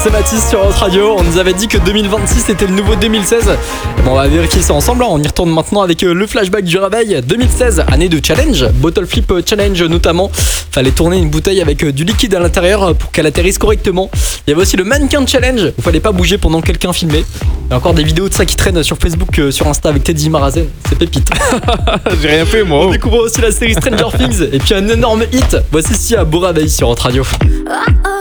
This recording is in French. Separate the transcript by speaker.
Speaker 1: c'est Mathis sur Hot Radio. On nous avait dit que 2026 c'était le nouveau 2016. Bon, on va vérifier ça ensemble. On y retourne maintenant avec le flashback du réveil. 2016, année de challenge, bottle flip challenge notamment. Fallait tourner une bouteille avec du liquide à l'intérieur pour qu'elle atterrisse correctement. Il y avait aussi le mannequin challenge où fallait pas bouger pendant que quelqu'un filmait. Il y a encore des vidéos de ça qui traînent sur Facebook, sur Insta avec Teddy Marazen. C'est pépite.
Speaker 2: J'ai rien fait moi.
Speaker 1: On découvre aussi la série Stranger Things et puis un énorme hit. Voici Sia, beau réveil sur Hot Radio.